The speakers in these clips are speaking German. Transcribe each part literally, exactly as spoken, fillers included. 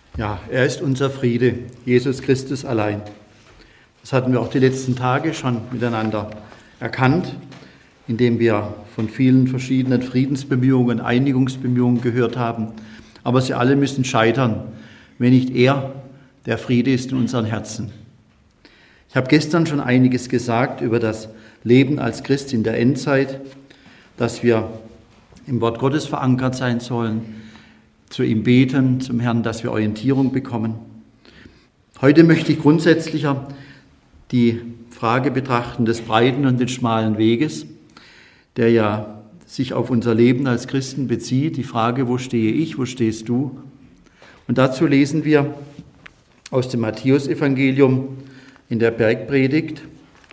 Ja, er ist unser Friede, Jesus Christus allein. Das hatten wir auch die letzten Tage schon miteinander erkannt, indem wir von vielen verschiedenen Friedensbemühungen, Einigungsbemühungen gehört haben. Aber sie alle müssen scheitern, wenn nicht er, der Friede ist in unseren Herzen. Ich habe gestern schon einiges gesagt über das Leben als Christ in der Endzeit, dass wir im Wort Gottes verankert sein sollen, zu ihm beten, zum Herrn, dass wir Orientierung bekommen. Heute möchte ich grundsätzlicher die Frage betrachten des breiten und des schmalen Weges, der ja sich auf unser Leben als Christen bezieht. Die Frage, wo stehe ich, wo stehst du? Und dazu lesen wir aus dem Matthäusevangelium in der Bergpredigt,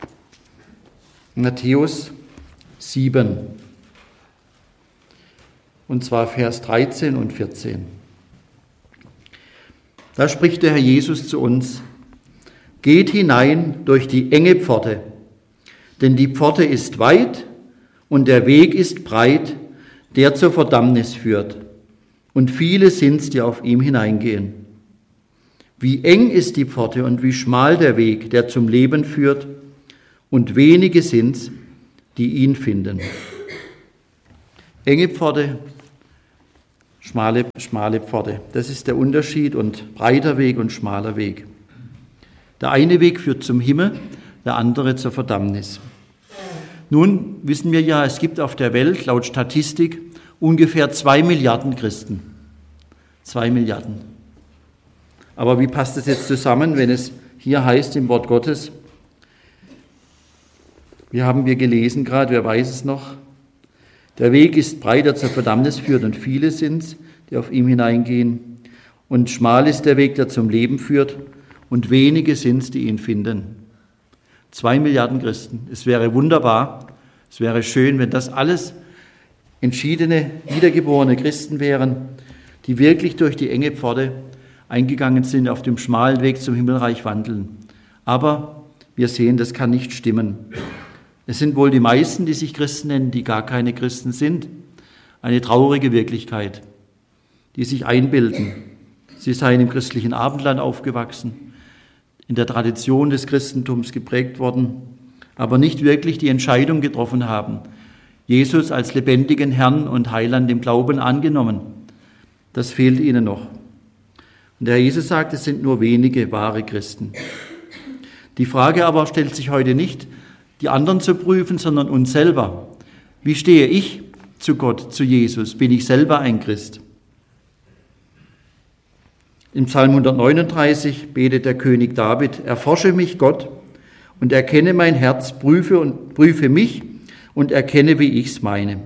Matthäus sieben. Und zwar Vers dreizehn und vierzehn. Da spricht der Herr Jesus zu uns: Geht hinein durch die enge Pforte, denn die Pforte ist weit und der Weg ist breit, der zur Verdammnis führt. Und viele sind's, die auf ihm hineingehen. Wie eng ist die Pforte und wie schmal der Weg, der zum Leben führt, und wenige sind's, die ihn finden. Enge Pforte, schmale, schmale Pforte. Das ist der Unterschied, und breiter Weg und schmaler Weg. Der eine Weg führt zum Himmel, der andere zur Verdammnis. Nun wissen wir ja, es gibt auf der Welt laut Statistik ungefähr zwei Milliarden Christen. Zwei Milliarden. Aber wie passt das jetzt zusammen, wenn es hier heißt im Wort Gottes, wie haben wir gelesen gerade, wer weiß es noch? Der Weg ist breit, der zur Verdammnis führt, und viele sind's, die auf ihm hineingehen. Und schmal ist der Weg, der zum Leben führt, und wenige sind's, die ihn finden. Zwei Milliarden Christen. Es wäre wunderbar, es wäre schön, wenn das alles entschiedene, wiedergeborene Christen wären, die wirklich durch die enge Pforte eingegangen sind, auf dem schmalen Weg zum Himmelreich wandeln. Aber wir sehen, das kann nicht stimmen. Es sind wohl die meisten, die sich Christen nennen, die gar keine Christen sind. Eine traurige Wirklichkeit, die sich einbilden. Sie seien im christlichen Abendland aufgewachsen, in der Tradition des Christentums geprägt worden, aber nicht wirklich die Entscheidung getroffen haben, Jesus als lebendigen Herrn und Heiland im Glauben angenommen. Das fehlt ihnen noch. Und der Herr Jesus sagt, es sind nur wenige wahre Christen. Die Frage aber stellt sich heute nicht, die anderen zu prüfen, sondern uns selber. Wie stehe ich zu Gott, zu Jesus? Bin ich selber ein Christ? Im Psalm hundertneununddreißig betet der König David: Erforsche mich, Gott, und erkenne mein Herz, prüfe und prüfe mich und erkenne, wie ich's meine.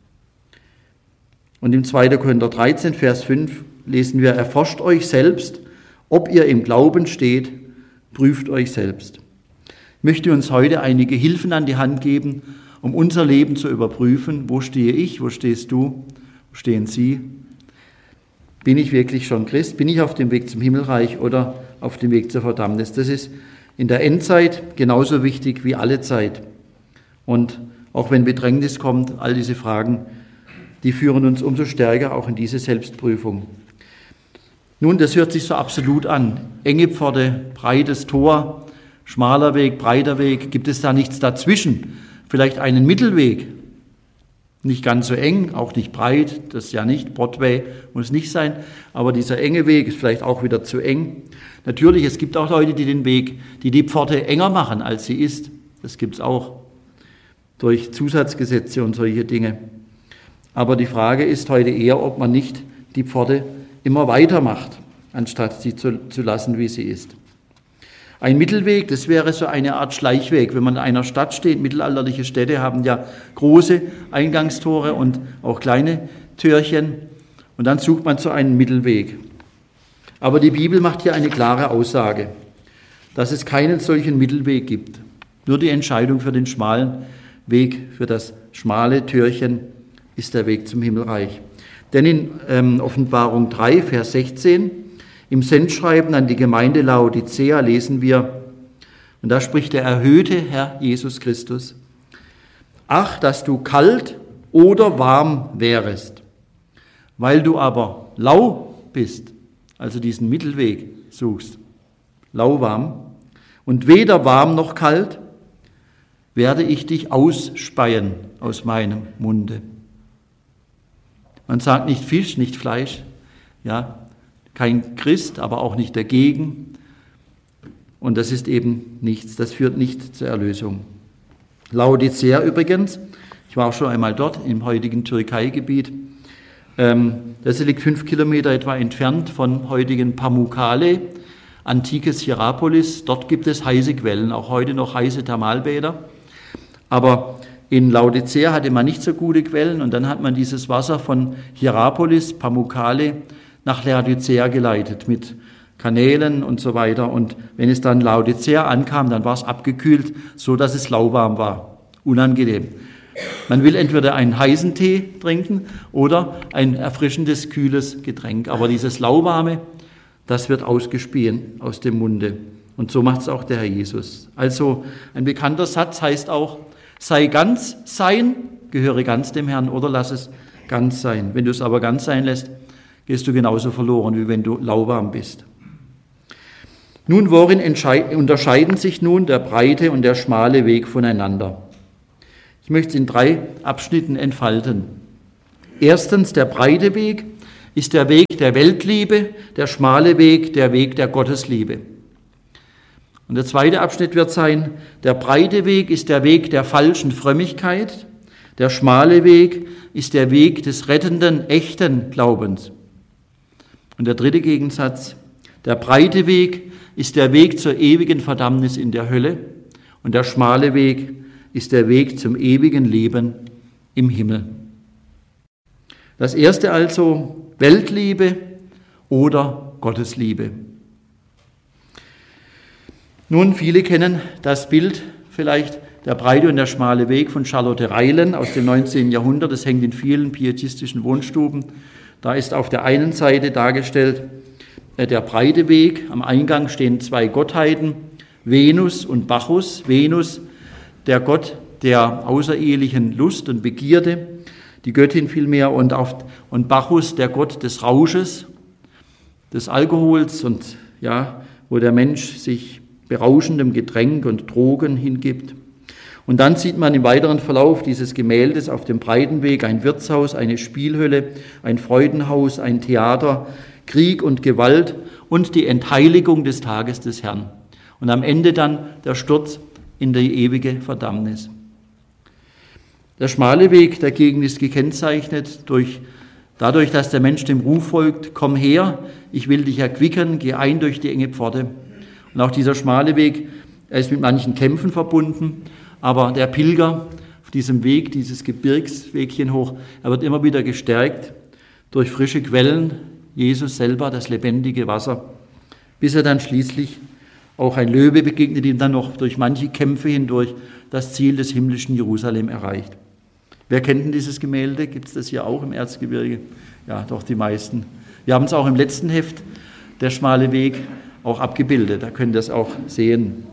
Und im zweiten Korinther dreizehn, Vers fünf lesen wir: Erforscht euch selbst, ob ihr im Glauben steht, prüft euch selbst. Ich möchte uns heute einige Hilfen an die Hand geben, um unser Leben zu überprüfen. Wo stehe ich? Wo stehst du? Wo stehen Sie? Bin ich wirklich schon Christ? Bin ich auf dem Weg zum Himmelreich oder auf dem Weg zur Verdammnis? Das ist in der Endzeit genauso wichtig wie alle Zeit. Und auch wenn Bedrängnis kommt, all diese Fragen, die führen uns umso stärker auch in diese Selbstprüfung. Nun, das hört sich so absolut an. Enge Pforte, breites Tor, schmaler Weg, breiter Weg. Gibt es da nichts dazwischen? Vielleicht einen Mittelweg? Nicht ganz so eng, auch nicht breit, das ja nicht. Broadway muss nicht sein, aber dieser enge Weg ist vielleicht auch wieder zu eng. Natürlich, es gibt auch Leute, die den Weg, die die Pforte enger machen, als sie ist. Das gibt es auch durch Zusatzgesetze und solche Dinge. Aber die Frage ist heute eher, ob man nicht die Pforte immer weiter macht, anstatt sie zu, zu lassen, wie sie ist. Ein Mittelweg, das wäre so eine Art Schleichweg. Wenn man in einer Stadt steht, mittelalterliche Städte haben ja große Eingangstore und auch kleine Türchen. Und dann sucht man so einen Mittelweg. Aber die Bibel macht hier eine klare Aussage, dass es keinen solchen Mittelweg gibt. Nur die Entscheidung für den schmalen Weg, für das schmale Türchen, ist der Weg zum Himmelreich. Denn in ähm, Offenbarung drei, Vers sechzehn, im Sendschreiben an die Gemeinde Laodicea lesen wir, und da spricht der erhöhte Herr Jesus Christus: Ach, dass du kalt oder warm wärest, weil du aber lau bist also diesen Mittelweg suchst, lauwarm, und weder warm noch kalt, werde ich dich ausspeien aus meinem Munde. Man sagt nicht Fisch, nicht Fleisch, ja, kein Christ, aber auch nicht dagegen. Und das ist eben nichts, das führt nicht zur Erlösung. Laodicea übrigens, ich war auch schon einmal dort im heutigen Türkei-Gebiet, ähm, das liegt fünf Kilometer etwa entfernt von heutigen Pamukkale, antikes Hierapolis. Dort gibt es heiße Quellen, auch heute noch heiße Thermalbäder. Aber in Laodicea hatte man nicht so gute Quellen und dann hat man dieses Wasser von Hierapolis, Pamukkale, nach Laodicea geleitet mit Kanälen und so weiter. Und wenn es dann Laodicea ankam, dann war es abgekühlt, so dass es lauwarm war. Unangenehm. Man will entweder einen heißen Tee trinken oder ein erfrischendes, kühles Getränk. Aber dieses lauwarme, das wird ausgespien aus dem Munde. Und so macht es auch der Herr Jesus. Also ein bekannter Satz heißt auch, sei ganz sein, gehöre ganz dem Herrn, oder lass es ganz sein. Wenn du es aber ganz sein lässt, gehst du genauso verloren, wie wenn du lauwarm bist. Nun, worin unterscheiden sich nun der breite und der schmale Weg voneinander? Ich möchte es in drei Abschnitten entfalten. Erstens, der breite Weg ist der Weg der Weltliebe, der schmale Weg der Weg der Gottesliebe. Und der zweite Abschnitt wird sein, der breite Weg ist der Weg der falschen Frömmigkeit, der schmale Weg ist der Weg des rettenden, echten Glaubens. Und der dritte Gegensatz, der breite Weg ist der Weg zur ewigen Verdammnis in der Hölle und der schmale Weg ist der Weg zum ewigen Leben im Himmel. Das erste also, Weltliebe oder Gottesliebe. Nun, viele kennen das Bild vielleicht, der breite und der schmale Weg von Charlotte Reilen aus dem neunzehnten Jahrhundert. Das hängt in vielen pietistischen Wohnstuben. Da ist auf der einen Seite dargestellt der breite Weg. Am Eingang stehen zwei Gottheiten, Venus und Bacchus. Venus, der Gott der außerehelichen Lust und Begierde, die Göttin vielmehr, und, auf, und Bacchus, der Gott des Rausches, des Alkohols und ja, wo der Mensch sich berauschendem Getränk und Drogen hingibt. Und dann sieht man im weiteren Verlauf dieses Gemäldes auf dem breiten Weg ein Wirtshaus, eine Spielhölle, ein Freudenhaus, ein Theater, Krieg und Gewalt und die Entheiligung des Tages des Herrn. Und am Ende dann der Sturz in die ewige Verdammnis. Der schmale Weg dagegen ist gekennzeichnet durch, dadurch, dass der Mensch dem Ruf folgt, komm her, ich will dich erquicken, geh ein durch die enge Pforte. Und auch dieser schmale Weg, er ist mit manchen Kämpfen verbunden, aber der Pilger auf diesem Weg, dieses Gebirgswegchen hoch, er wird immer wieder gestärkt durch frische Quellen, Jesus selber, das lebendige Wasser, bis er dann schließlich auch ein Löwe begegnet ihm dann noch durch manche Kämpfe hindurch das Ziel des himmlischen Jerusalem erreicht. Wer kennt denn dieses Gemälde? Gibt es das hier auch im Erzgebirge? Ja, doch die meisten. Wir haben es auch im letzten Heft, der schmale Weg, auch abgebildet. Da könnt ihr es auch sehen.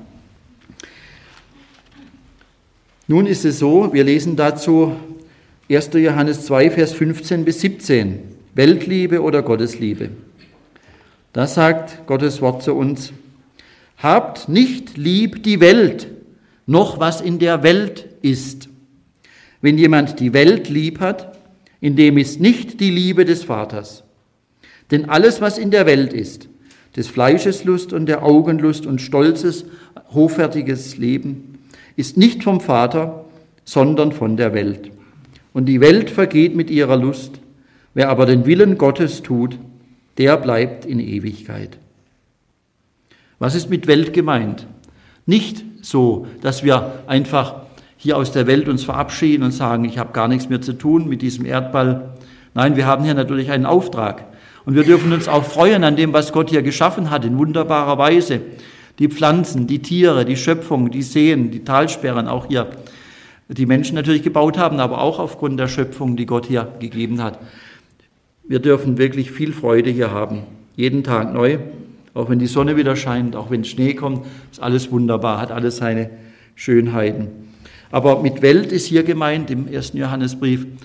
Nun ist es so, wir lesen dazu erster Johannes zwei, Vers fünfzehn bis siebzehn. Weltliebe oder Gottesliebe. Da sagt Gottes Wort zu uns, habt nicht lieb die Welt, noch was in der Welt ist. Wenn jemand die Welt lieb hat, in dem ist nicht die Liebe des Vaters. Denn alles, was in der Welt ist, des Fleisches Lust und der Augenlust und stolzes, hoffärtiges Leben, ist nicht vom Vater, sondern von der Welt. Und die Welt vergeht mit ihrer Lust. Wer aber den Willen Gottes tut, der bleibt in Ewigkeit. Was ist mit Welt gemeint? Nicht so, dass wir einfach hier aus der Welt uns verabschieden und sagen, ich habe gar nichts mehr zu tun mit diesem Erdball. Nein, wir haben hier natürlich einen Auftrag. Und wir dürfen uns auch freuen an dem, was Gott hier geschaffen hat, in wunderbarer Weise. Die Pflanzen, die Tiere, die Schöpfung, die Seen, die Talsperren, auch hier, die Menschen natürlich gebaut haben, aber auch aufgrund der Schöpfung, die Gott hier gegeben hat. Wir dürfen wirklich viel Freude hier haben, jeden Tag neu, auch wenn die Sonne wieder scheint, auch wenn Schnee kommt, ist alles wunderbar, hat alles seine Schönheiten. Aber mit Welt ist hier gemeint, im ersten Johannesbrief,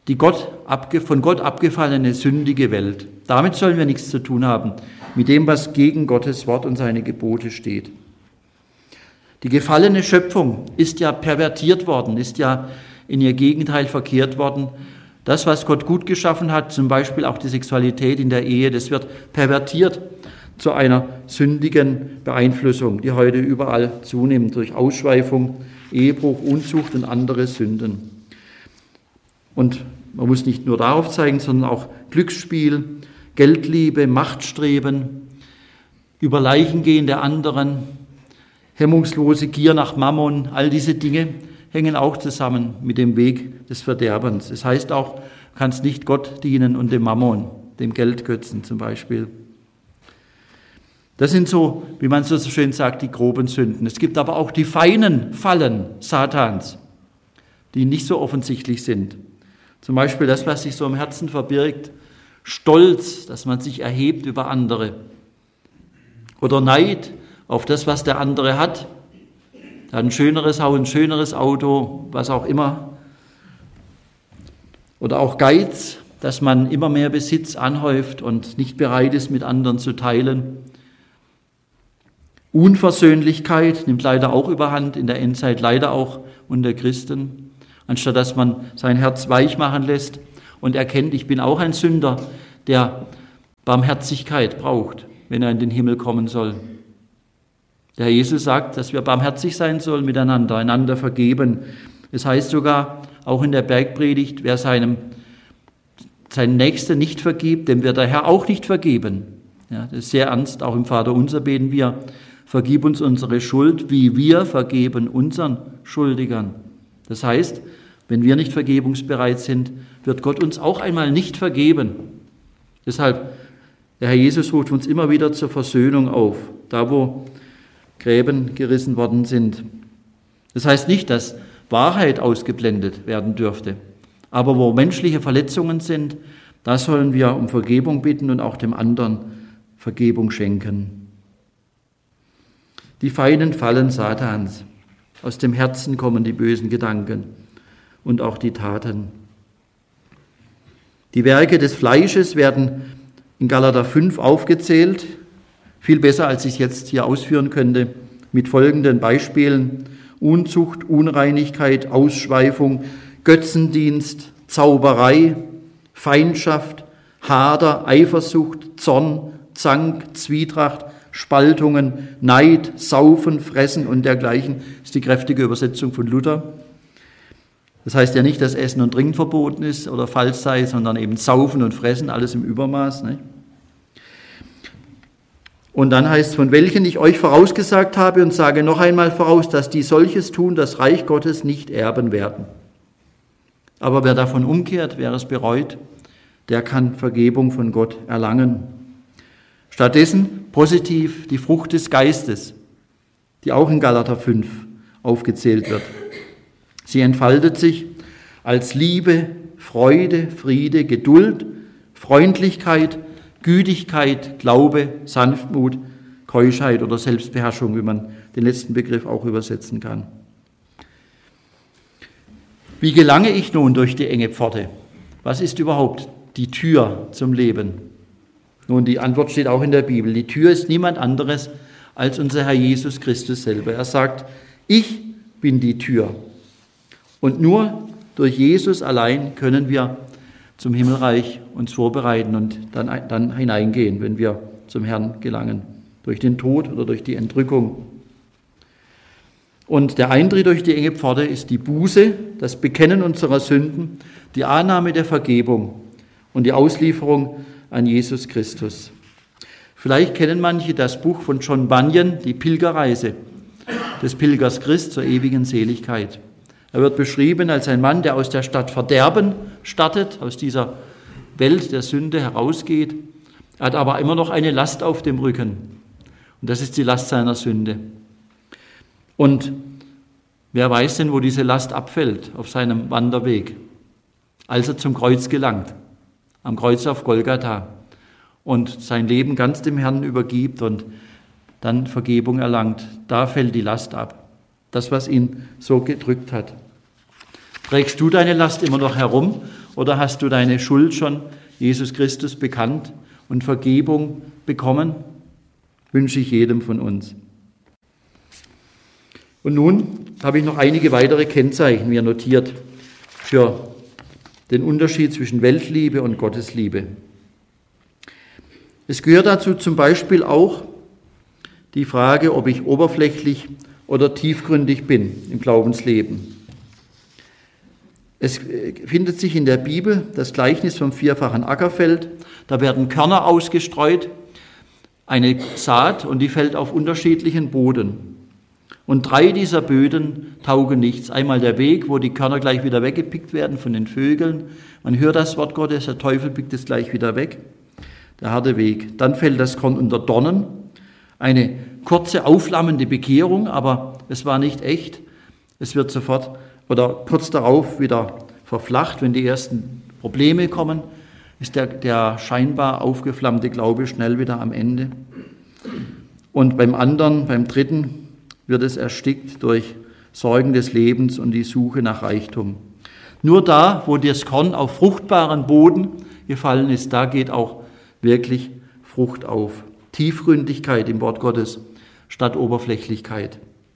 die Gott, von Gott abgefallene, sündige Welt. Damit sollen wir nichts zu tun haben, mit dem, was gegen Gottes Wort und seine Gebote steht. Die gefallene Schöpfung ist ja pervertiert worden, ist ja in ihr Gegenteil verkehrt worden. Das, was Gott gut geschaffen hat, zum Beispiel auch die Sexualität in der Ehe, das wird pervertiert zu einer sündigen Beeinflussung, die heute überall zunimmt, durch Ausschweifung, Ehebruch, Unzucht und andere Sünden. Und man muss nicht nur darauf zeigen, sondern auch Glücksspiel, Geldliebe, Machtstreben, über Leichen gehen der anderen, hemmungslose Gier nach Mammon, all diese Dinge hängen auch zusammen mit dem Weg des Verderbens. Es heißt auch, du kannst nicht Gott dienen und dem Mammon, dem Geldgötzen zum Beispiel. Das sind so, wie man so schön sagt, die groben Sünden. Es gibt aber auch die feinen Fallen Satans, die nicht so offensichtlich sind. Zum Beispiel das, was sich so im Herzen verbirgt, Stolz, dass man sich erhebt über andere. Oder Neid auf das, was der andere hat. Er hat ein schöneres Haus, ein schöneres Auto, was auch immer. Oder auch Geiz, dass man immer mehr Besitz anhäuft und nicht bereit ist, mit anderen zu teilen. Unversöhnlichkeit nimmt leider auch überhand, in der Endzeit leider auch unter Christen. Anstatt dass man sein Herz weich machen lässt und erkennt, ich bin auch ein Sünder, der Barmherzigkeit braucht, wenn er in den Himmel kommen soll. Der Herr Jesus sagt, dass wir barmherzig sein sollen miteinander, einander vergeben. Es heißt sogar, auch in der Bergpredigt, wer seinem, seinen Nächsten nicht vergibt, dem wird der Herr auch nicht vergeben. Ja, das ist sehr ernst, auch im Vaterunser beten wir, vergib uns unsere Schuld, wie wir vergeben unseren Schuldigern. Das heißt, wenn wir nicht vergebungsbereit sind, wird Gott uns auch einmal nicht vergeben. Deshalb, der Herr Jesus ruft uns immer wieder zur Versöhnung auf, da wo Gräben gerissen worden sind. Das heißt nicht, dass Wahrheit ausgeblendet werden dürfte, aber wo menschliche Verletzungen sind, da sollen wir um Vergebung bitten und auch dem anderen Vergebung schenken. Die feinen Fallen Satans. Aus dem Herzen kommen die bösen Gedanken und auch die Taten. Die Werke des Fleisches werden in Galater fünf aufgezählt, viel besser, als ich es jetzt hier ausführen könnte, mit folgenden Beispielen: Unzucht, Unreinigkeit, Ausschweifung, Götzendienst, Zauberei, Feindschaft, Hader, Eifersucht, Zorn, Zank, Zwietracht, Spaltungen, Neid, Saufen, Fressen und dergleichen. Das ist die kräftige Übersetzung von Luther. Das heißt ja nicht, dass Essen und Trinken verboten ist oder falsch sei, sondern eben Saufen und Fressen, alles im Übermaß. Ne? Und dann heißt es, von welchen ich euch vorausgesagt habe und sage noch einmal voraus, dass die solches tun, das Reich Gottes nicht erben werden. Aber wer davon umkehrt, wer es bereut, der kann Vergebung von Gott erlangen. Stattdessen positiv die Frucht des Geistes, die auch in Galater fünf aufgezählt wird. Sie entfaltet sich als Liebe, Freude, Friede, Geduld, Freundlichkeit, Gütigkeit, Glaube, Sanftmut, Keuschheit oder Selbstbeherrschung, wie man den letzten Begriff auch übersetzen kann. Wie gelange ich nun durch die enge Pforte? Was ist überhaupt die Tür zum Leben? Nun, die Antwort steht auch in der Bibel. Die Tür ist niemand anderes als unser Herr Jesus Christus selber. Er sagt, ich bin die Tür. Und nur durch Jesus allein können wir zum Himmelreich uns vorbereiten und dann, dann hineingehen, wenn wir zum Herrn gelangen, durch den Tod oder durch die Entrückung. Und der Eintritt durch die enge Pforte ist die Buße, das Bekennen unserer Sünden, die Annahme der Vergebung und die Auslieferung an Jesus Christus. Vielleicht kennen manche das Buch von John Bunyan, die Pilgerreise des Pilgers Christ zur ewigen Seligkeit. Er wird beschrieben als ein Mann, der aus der Stadt Verderben startet, aus dieser Welt der Sünde herausgeht. Er hat aber immer noch eine Last auf dem Rücken. Und das ist die Last seiner Sünde. Und wer weiß denn, wo diese Last abfällt auf seinem Wanderweg? Als er zum Kreuz gelangt, am Kreuz auf Golgatha und sein Leben ganz dem Herrn übergibt und dann Vergebung erlangt, da fällt die Last ab. Das, was ihn so gedrückt hat. Trägst du deine Last immer noch herum oder hast du deine Schuld schon Jesus Christus bekannt und Vergebung bekommen? Wünsche ich jedem von uns. Und nun habe ich noch einige weitere Kennzeichen mir notiert für den Unterschied zwischen Weltliebe und Gottesliebe. Es gehört dazu zum Beispiel auch die Frage, ob ich oberflächlich oder tiefgründig bin im Glaubensleben. Es findet sich in der Bibel das Gleichnis vom vierfachen Ackerfeld. Da werden Körner ausgestreut, eine Saat, und die fällt auf unterschiedlichen Boden. Und drei dieser Böden taugen nichts. Einmal der Weg, wo die Körner gleich wieder weggepickt werden von den Vögeln. Man hört das Wort Gottes, der Teufel pickt es gleich wieder weg. Der harte Weg. Dann fällt das Korn unter Dornen. Eine kurze, aufflammende Bekehrung, aber es war nicht echt. Es wird sofort oder kurz darauf wieder verflacht, wenn die ersten Probleme kommen, ist der, der scheinbar aufgeflammte Glaube schnell wieder am Ende. Und beim anderen, beim dritten, wird es erstickt durch Sorgen des Lebens und die Suche nach Reichtum. Nur da, wo das Korn auf fruchtbaren Boden gefallen ist, da geht auch wirklich Frucht auf. Tiefgründigkeit im Wort Gottes statt Oberflächlichkeit.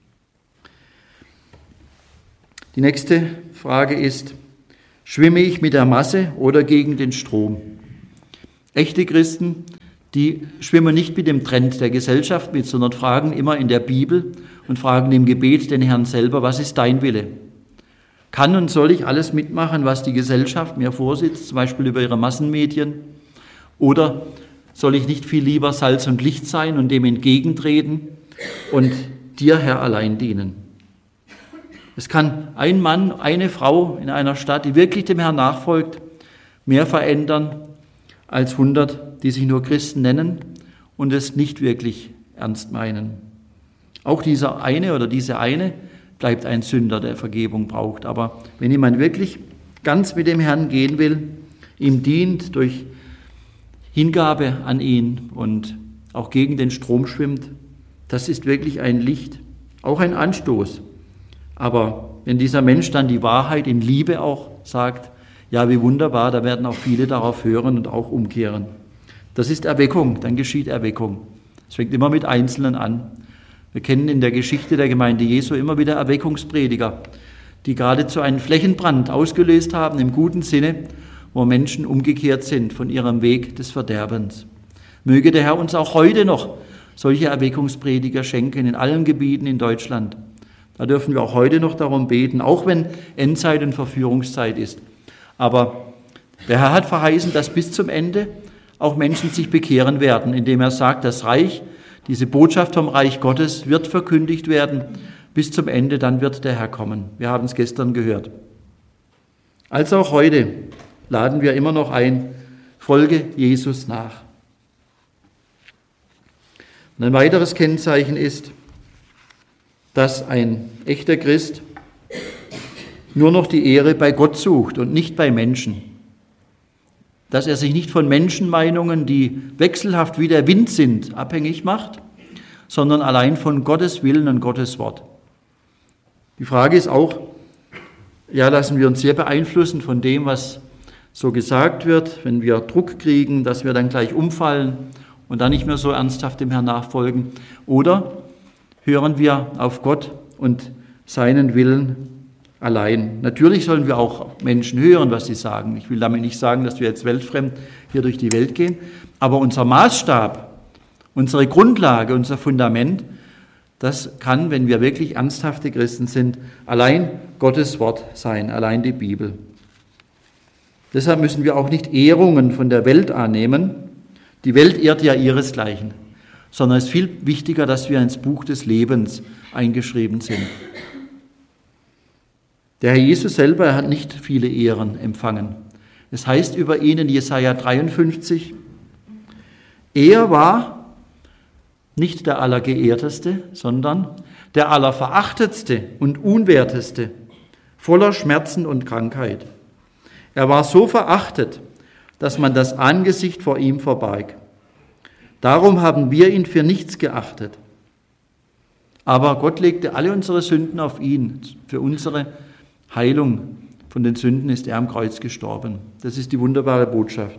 Die nächste Frage ist, schwimme ich mit der Masse oder gegen den Strom? Echte Christen, die schwimmen nicht mit dem Trend der Gesellschaft mit, sondern fragen immer in der Bibel und fragen im Gebet den Herrn selber, was ist dein Wille? Kann und soll ich alles mitmachen, was die Gesellschaft mir vorsitzt, zum Beispiel über ihre Massenmedien? Oder soll ich nicht viel lieber Salz und Licht sein und dem entgegentreten und dir, Herr, allein dienen? Es kann ein Mann, eine Frau in einer Stadt, die wirklich dem Herrn nachfolgt, mehr verändern als hundert, die sich nur Christen nennen und es nicht wirklich ernst meinen. Auch dieser eine oder diese eine bleibt ein Sünder, der Vergebung braucht. Aber wenn jemand wirklich ganz mit dem Herrn gehen will, ihm dient durch Hingabe an ihn und auch gegen den Strom schwimmt, das ist wirklich ein Licht, auch ein Anstoß. Aber wenn dieser Mensch dann die Wahrheit in Liebe auch sagt, ja, wie wunderbar, da werden auch viele darauf hören und auch umkehren. Das ist Erweckung, dann geschieht Erweckung. Es fängt immer mit Einzelnen an. Wir kennen in der Geschichte der Gemeinde Jesu immer wieder Erweckungsprediger, die geradezu einen Flächenbrand ausgelöst haben, im guten Sinne, wo Menschen umgekehrt sind von ihrem Weg des Verderbens. Möge der Herr uns auch heute noch solche Erweckungsprediger schenken in allen Gebieten in Deutschland. Da dürfen wir auch heute noch darum beten, auch wenn Endzeit und Verführungszeit ist. Aber der Herr hat verheißen, dass bis zum Ende auch Menschen sich bekehren werden, indem er sagt, das Reich, diese Botschaft vom Reich Gottes wird verkündigt werden. Bis zum Ende, dann wird der Herr kommen. Wir haben es gestern gehört. Also auch heute laden wir immer noch ein, folge Jesus nach. Und ein weiteres Kennzeichen ist, dass ein echter Christ nur noch die Ehre bei Gott sucht und nicht bei Menschen. Dass er sich nicht von Menschenmeinungen, die wechselhaft wie der Wind sind, abhängig macht, sondern allein von Gottes Willen und Gottes Wort. Die Frage ist auch, ja, lassen wir uns sehr beeinflussen von dem, was so gesagt wird, wenn wir Druck kriegen, dass wir dann gleich umfallen und dann nicht mehr so ernsthaft dem Herrn nachfolgen. Oder hören wir auf Gott und seinen Willen allein. Natürlich sollen wir auch Menschen hören, was sie sagen. Ich will damit nicht sagen, dass wir jetzt weltfremd hier durch die Welt gehen, aber unser Maßstab, unsere Grundlage, unser Fundament, das kann, wenn wir wirklich ernsthafte Christen sind, allein Gottes Wort sein, allein die Bibel. Deshalb müssen wir auch nicht Ehrungen von der Welt annehmen. Die Welt ehrt ja ihresgleichen, sondern es ist viel wichtiger, dass wir ins Buch des Lebens eingeschrieben sind. Der Herr Jesus selber hat nicht viele Ehren empfangen. Es heißt über ihn in Jesaja dreiundfünfzig, er war nicht der Allergeehrteste, sondern der Allerverachtetste und Unwerteste, voller Schmerzen und Krankheit. Er war so verachtet, dass man das Angesicht vor ihm verbarg. Darum haben wir ihn für nichts geachtet. Aber Gott legte alle unsere Sünden auf ihn, für unsere Heilung von den Sünden ist er am Kreuz gestorben. Das ist die wunderbare Botschaft.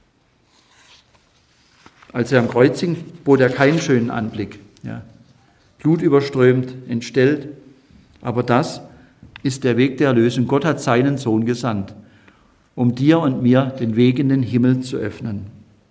Als er am Kreuz hing, bot er keinen schönen Anblick. Ja. Blutüberströmt, entstellt. Aber das ist der Weg der Erlösung. Gott hat seinen Sohn gesandt, um dir und mir den Weg in den Himmel zu öffnen.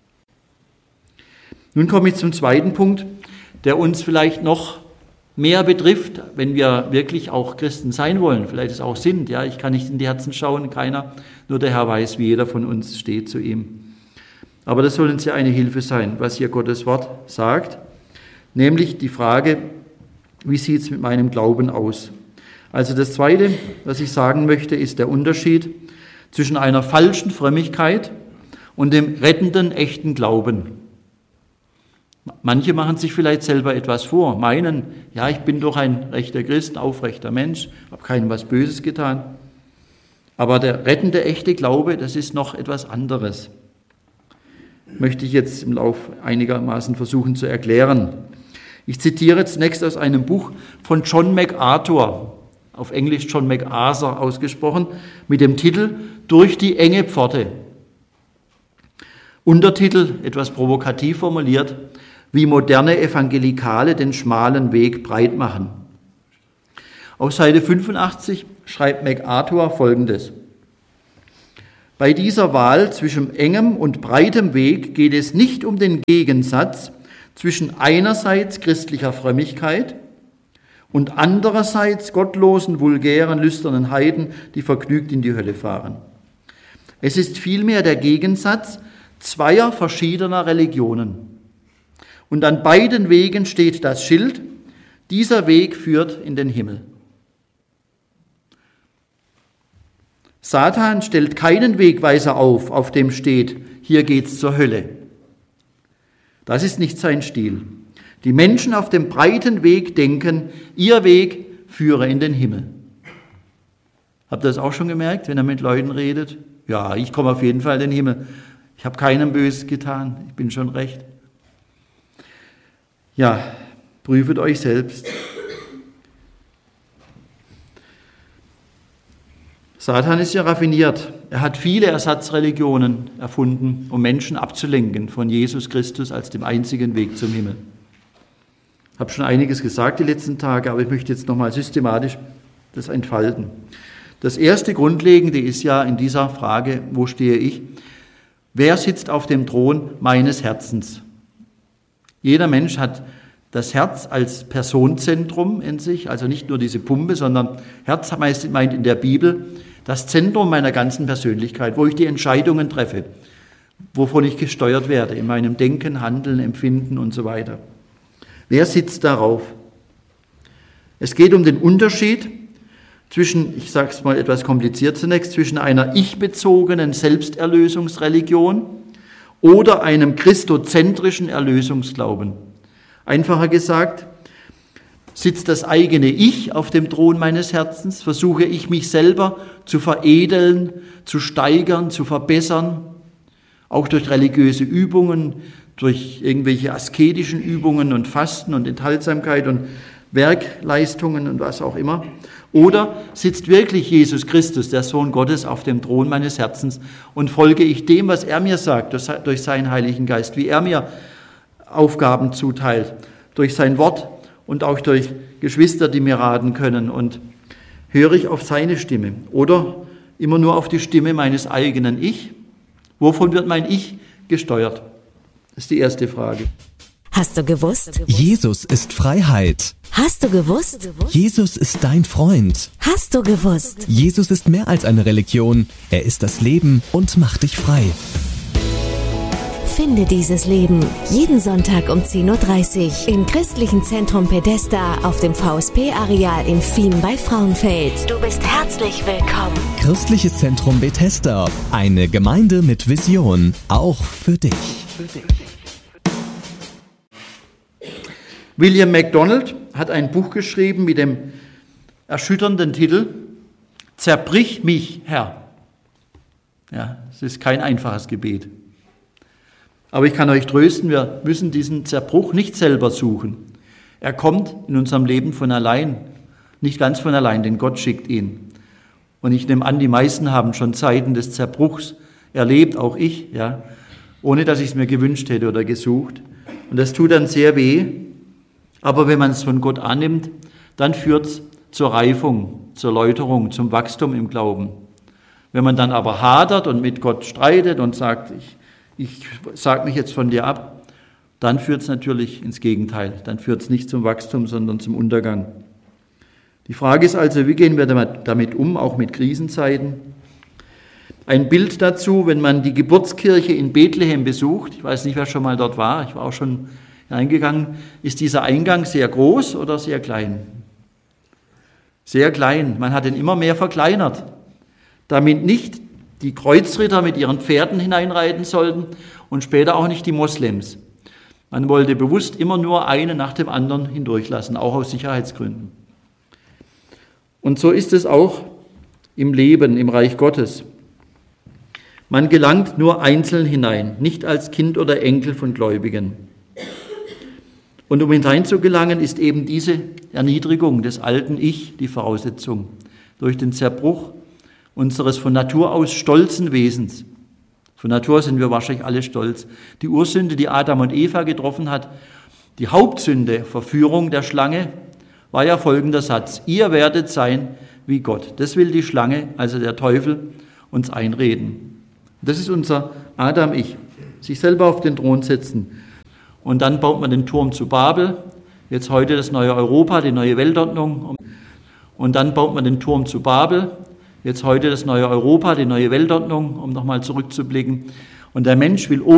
Nun komme ich zum zweiten Punkt, der uns vielleicht noch mehr betrifft, wenn wir wirklich auch Christen sein wollen, vielleicht es auch sind. Ja, ich kann nicht in die Herzen schauen, keiner, nur der Herr weiß, wie jeder von uns steht zu ihm. Aber das soll uns ja eine Hilfe sein, was hier Gottes Wort sagt, nämlich die Frage, wie sieht es mit meinem Glauben aus? Also das Zweite, was ich sagen möchte, ist der Unterschied zwischen einer falschen Frömmigkeit und dem rettenden, echten Glauben. Manche machen sich vielleicht selber etwas vor, meinen, ja, ich bin doch ein rechter Christ, ein aufrechter Mensch, habe keinem was Böses getan. Aber der rettende, echte Glaube, das ist noch etwas anderes. Möchte ich jetzt im Lauf einigermaßen versuchen zu erklären. Ich zitiere zunächst aus einem Buch von John MacArthur, auf Englisch John MacArthur ausgesprochen, mit dem Titel Durch die enge Pforte. Untertitel, etwas provokativ formuliert, wie moderne Evangelikale den schmalen Weg breit machen. Auf Seite fünfundachtzig schreibt MacArthur Folgendes. Bei dieser Wahl zwischen engem und breitem Weg geht es nicht um den Gegensatz zwischen einerseits christlicher Frömmigkeit und andererseits gottlosen, vulgären, lüsternen Heiden, die vergnügt in die Hölle fahren. Es ist vielmehr der Gegensatz zweier verschiedener Religionen. Und an beiden Wegen steht das Schild, dieser Weg führt in den Himmel. Satan stellt keinen Wegweiser auf, auf dem steht, hier geht's zur Hölle. Das ist nicht sein Stil. Die Menschen auf dem breiten Weg denken, ihr Weg führe in den Himmel. Habt ihr das auch schon gemerkt, wenn er mit Leuten redet? Ja, ich komme auf jeden Fall in den Himmel. Ich habe keinem Böses getan, ich bin schon recht. Ja, prüft euch selbst. Satan ist ja raffiniert. Er hat viele Ersatzreligionen erfunden, um Menschen abzulenken von Jesus Christus als dem einzigen Weg zum Himmel. Ich habe schon einiges gesagt die letzten Tage, aber ich möchte jetzt nochmal systematisch das entfalten. Das erste Grundlegende ist ja in dieser Frage, wo stehe ich? Wer sitzt auf dem Thron meines Herzens? Jeder Mensch hat das Herz als Personenzentrum in sich, also nicht nur diese Pumpe, sondern Herz meint in der Bibel das Zentrum meiner ganzen Persönlichkeit, wo ich die Entscheidungen treffe, wovon ich gesteuert werde, in meinem Denken, Handeln, Empfinden und so weiter. Wer sitzt darauf? Es geht um den Unterschied zwischen, ich sage es mal etwas kompliziert zunächst, zwischen einer ich-bezogenen Selbsterlösungsreligion oder einem christozentrischen Erlösungsglauben. Einfacher gesagt, sitzt das eigene Ich auf dem Thron meines Herzens, versuche ich mich selber zu veredeln, zu steigern, zu verbessern, auch durch religiöse Übungen, durch irgendwelche asketischen Übungen und Fasten und Enthaltsamkeit und Werkleistungen und was auch immer. Oder sitzt wirklich Jesus Christus, der Sohn Gottes, auf dem Thron meines Herzens und folge ich dem, was er mir sagt, durch seinen Heiligen Geist, wie er mir Aufgaben zuteilt, durch sein Wort und auch durch Geschwister, die mir raten können, und höre ich auf seine Stimme oder immer nur auf die Stimme meines eigenen Ich? Wovon wird mein Ich gesteuert? Das ist die erste Frage. Hast du gewusst? Jesus ist Freiheit. Hast du gewusst? Jesus ist dein Freund. Hast du gewusst? Jesus ist mehr als eine Religion. Er ist das Leben und macht dich frei. Finde dieses Leben jeden Sonntag um zehn Uhr dreißig im Christlichen Zentrum Pedesta auf dem V S P-Areal in Fien bei Frauenfeld. Du bist herzlich willkommen. Christliches Zentrum Bethesda, eine Gemeinde mit Vision, auch für dich. Für dich. William MacDonald hat ein Buch geschrieben mit dem erschütternden Titel Zerbrich mich, Herr. Ja, es ist kein einfaches Gebet. Aber ich kann euch trösten, wir müssen diesen Zerbruch nicht selber suchen. Er kommt in unserem Leben von allein, nicht ganz von allein, denn Gott schickt ihn. Und ich nehme an, die meisten haben schon Zeiten des Zerbruchs erlebt, auch ich, ja, ohne dass ich es mir gewünscht hätte oder gesucht. Und das tut dann sehr weh. Aber wenn man es von Gott annimmt, dann führt es zur Reifung, zur Läuterung, zum Wachstum im Glauben. Wenn man dann aber hadert und mit Gott streitet und sagt, ich, ich sage mich jetzt von dir ab, dann führt es natürlich ins Gegenteil. Dann führt es nicht zum Wachstum, sondern zum Untergang. Die Frage ist also, wie gehen wir damit um, auch mit Krisenzeiten? Ein Bild dazu, wenn man die Geburtskirche in Bethlehem besucht, ich weiß nicht, wer schon mal dort war, ich war auch schon hineingegangen, ist dieser Eingang sehr groß oder sehr klein? Sehr klein. Man hat ihn immer mehr verkleinert, damit nicht die Kreuzritter mit ihren Pferden hineinreiten sollten und später auch nicht die Moslems. Man wollte bewusst immer nur einen nach dem anderen hindurchlassen, auch aus Sicherheitsgründen. Und so ist es auch im Leben, im Reich Gottes. Man gelangt nur einzeln hinein, nicht als Kind oder Enkel von Gläubigen. Und um hineinzugelangen, ist eben diese Erniedrigung des alten Ich die Voraussetzung. Durch den Zerbruch unseres von Natur aus stolzen Wesens. Von Natur sind wir wahrscheinlich alle stolz. Die Ursünde, die Adam und Eva getroffen hat, die Hauptsünde, Verführung der Schlange, war ja folgender Satz: Ihr werdet sein wie Gott. Das will die Schlange, also der Teufel, uns einreden. Das ist unser Adam-Ich. Sich selber auf den Thron setzen. Und dann baut man den Turm zu Babel, jetzt heute das neue Europa, die neue Weltordnung. Und dann baut man den Turm zu Babel, jetzt heute das neue Europa, die neue Weltordnung, um nochmal zurückzublicken. Und der Mensch will